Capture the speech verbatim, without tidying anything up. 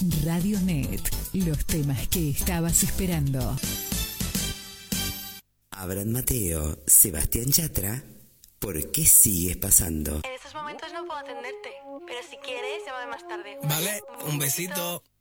Radionet, los temas que estabas esperando. Abraham Mateo, Sebastián Yatra, ¿por qué sigues pasando? En estos momentos no puedo atenderte, pero si quieres, llámame más tarde. Vale, un besito.